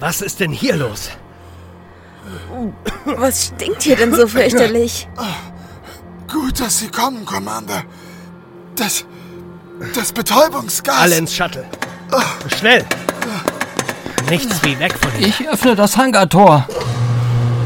Was ist denn hier los? Was stinkt hier denn so fürchterlich? Gut, dass Sie kommen, Commander. Das Betäubungsgas... Alle ins Shuttle. Schnell! Nichts wie weg von hier. Ich öffne das Hangartor.